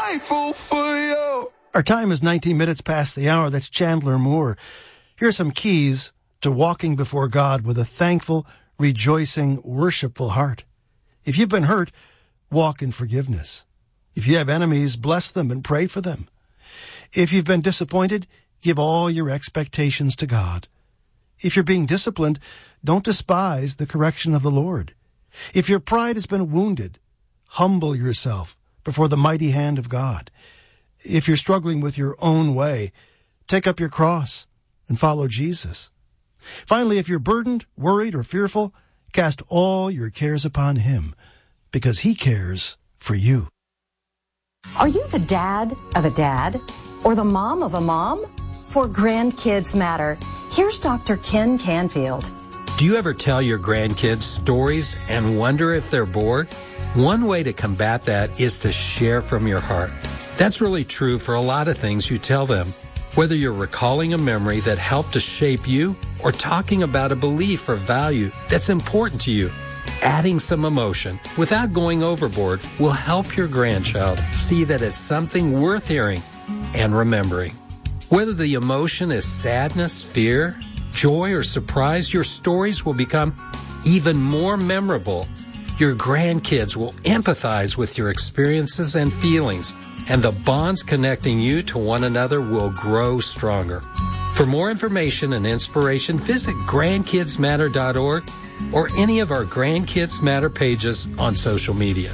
grateful for you. Our time is 19 minutes past the hour. That's Chandler Moore. Here are some keys to walking before God with a thankful, rejoicing, worshipful heart. If you've been hurt, walk in forgiveness. If you have enemies, bless them and pray for them. If you've been disappointed, give all your expectations to God. If you're being disciplined, don't despise the correction of the Lord. If your pride has been wounded, humble yourself before the mighty hand of God. If you're struggling with your own way, take up your cross and follow Jesus. Finally, if you're burdened, worried, or fearful, cast all your cares upon Him, because He cares for you. Are you the dad of a dad or the mom of a mom? For Grandkids Matter, here's Dr. Ken Canfield. Do you ever tell your grandkids stories and wonder if they're bored? One way to combat that is to share from your heart. That's really true for a lot of things you tell them. Whether you're recalling a memory that helped to shape you or talking about a belief or value that's important to you, adding some emotion without going overboard will help your grandchild see that it's something worth hearing and remembering. Whether the emotion is sadness, fear, joy, or surprise, your stories will become even more memorable. Your grandkids will empathize with your experiences and feelings, and the bonds connecting you to one another will grow stronger. For more information and inspiration, visit grandkidsmatter.org or any of our Grandkids Matter pages on social media.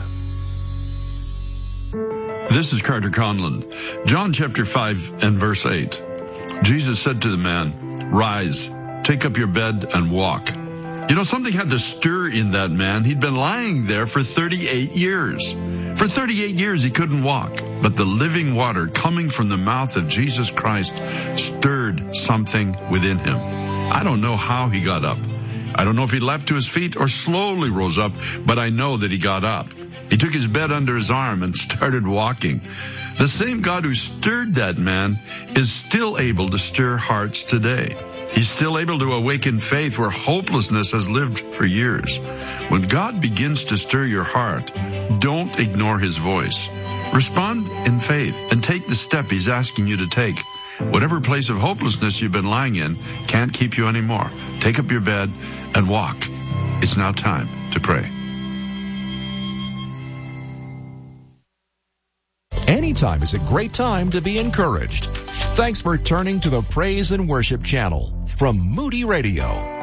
This is Carter Conlon. John chapter 5 and verse 8. Jesus said to the man, "Rise, take up your bed and walk." You know, something had to stir in that man. He'd been lying there for 38 years. For 38 years he couldn't walk. But the living water coming from the mouth of Jesus Christ stirred something within him. I don't know how he got up. I don't know if he leapt to his feet or slowly rose up, but I know that he got up. He took his bed under his arm and started walking. The same God who stirred that man is still able to stir hearts today. He's still able to awaken faith where hopelessness has lived for years. When God begins to stir your heart, don't ignore His voice. Respond in faith and take the step He's asking you to take. Whatever place of hopelessness you've been lying in can't keep you anymore. Take up your bed and walk. It's now time to pray. Anytime is a great time to be encouraged. Thanks for turning to the Praise and Worship channel from Moody Radio.